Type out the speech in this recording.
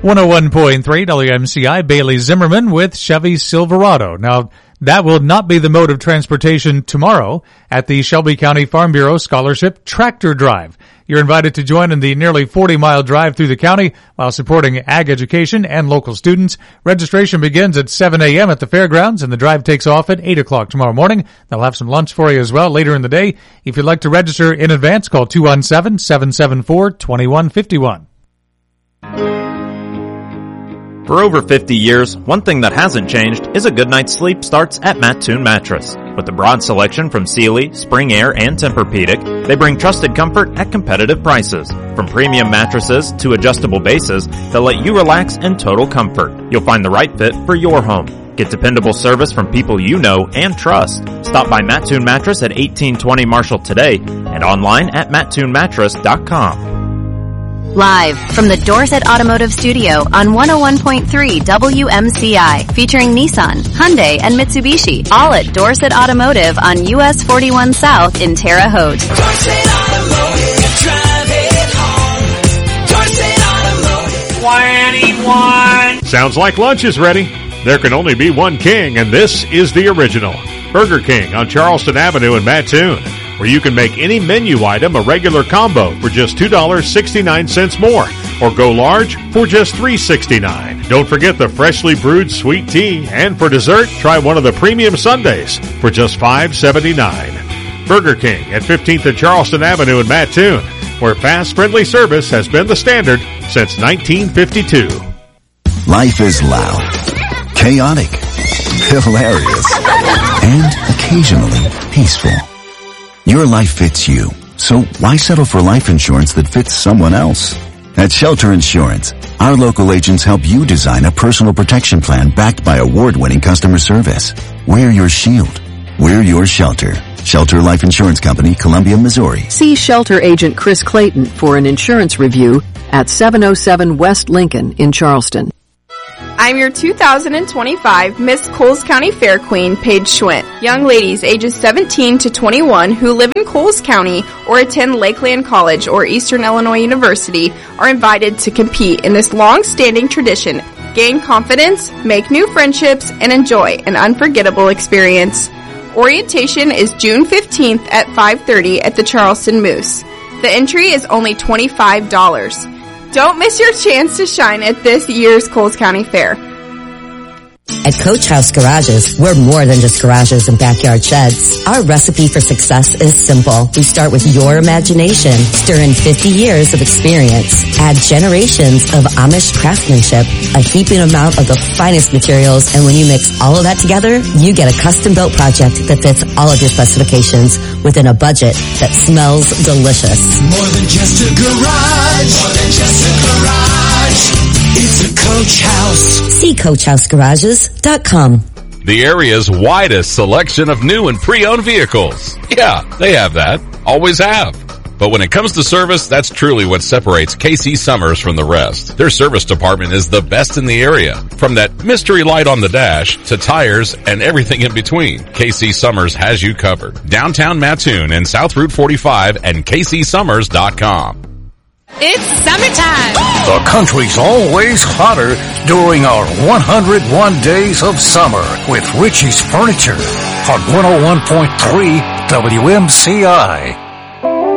101.3 WMCI, Bailey Zimmerman with Chevy Silverado. Now, that will not be the mode of transportation tomorrow at the Shelby County Farm Bureau Scholarship Tractor Drive. You're invited to join in the nearly 40-mile drive through the county while supporting ag education and local students. Registration begins at 7 a.m. at the fairgrounds, and the drive takes off at 8 o'clock tomorrow morning. They'll have some lunch for you as well later in the day. If you'd like to register in advance, call 217-774-2151. For over 50 years, one thing that hasn't changed is a good night's sleep starts at Mattoon Mattress. With a broad selection from Sealy, Spring Air, and Tempur-Pedic, they bring trusted comfort at competitive prices. From premium mattresses to adjustable bases, they'll let you relax in total comfort. You'll find the right fit for your home. Get dependable service from people you know and trust. Stop by Mattoon Mattress at 1820 Marshall today and online at mattoonmattress.com. Live from the Dorset Automotive Studio on 101.3 WMCI, featuring Nissan, Hyundai, and Mitsubishi, all at Dorset Automotive on US 41 South in Terre Haute. Dorset Automotive, drive it home. Dorset Automotive. 21. Sounds like lunch is ready. There can only be one king, and this is the original. Burger King on Charleston Avenue in Mattoon, where you can make any menu item a regular combo for just $2.69 more, or go large for just $3.69. Don't forget the freshly brewed sweet tea, and for dessert, try one of the premium sundaes for just $5.79. Burger King at 15th and Charleston Avenue in Mattoon, where fast, friendly service has been the standard since 1952. Life is loud, chaotic, hilarious, and occasionally peaceful. Your life fits you, so why settle for life insurance that fits someone else? At Shelter Insurance, our local agents help you design a personal protection plan backed by award-winning customer service. We're your shield. We're your shelter. Shelter Life Insurance Company, Columbia, Missouri. See Shelter Agent Chris Clayton for an insurance review at 707 West Lincoln in Charleston. I'm your 2025 Miss Coles County Fair Queen, Paige Schwint. Young ladies ages 17 to 21 who live in Coles County or attend Lakeland College or Eastern Illinois University are invited to compete in this long-standing tradition, gain confidence, make new friendships, and enjoy an unforgettable experience. Orientation is June 15th at 5:30 at the Charleston Moose. The entry is only $25. Don't miss your chance to shine at this year's Coles County Fair. At Coach House Garages, we're more than just garages and backyard sheds. Our recipe for success is simple. We start with your imagination, stir in 50 years of experience, add generations of Amish craftsmanship, a heaping amount of the finest materials, and when you mix all of that together, you get a custom-built project that fits all of your specifications within a budget that smells delicious. More than just a garage. More than just a garage. It's a Coach House. See CoachHouseGarages.com. The area's widest selection of new and pre-owned vehicles. Yeah, they have that. Always have. But when it comes to service, that's truly what separates KC Summers from the rest. Their service department is the best in the area. From that mystery light on the dash to tires and everything in between, KC Summers has you covered. Downtown Mattoon and South Route 45 and KCSummers.com. It's summertime. The country's always hotter during our 101 days of summer with Richie's Furniture on 101.3 WMCI.